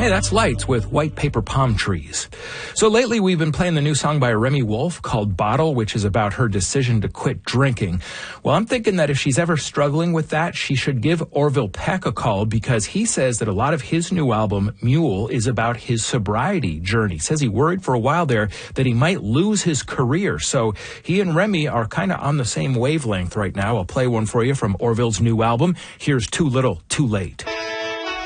Hey, that's Lights with White Paper Palm Trees. So lately we've been playing the new song by Remy Wolf called Bottle, which is about her decision to quit drinking. Well, I'm thinking that if she's ever struggling with that, she should give Orville Peck a call, because he says that a lot of his new album, Mule, is about his sobriety journey. Says he worried for a while there that he might lose his career. So he and Remy are kind of on the same wavelength right now. I'll play one for you from Orville's new album. Here's Too Little, Too Late.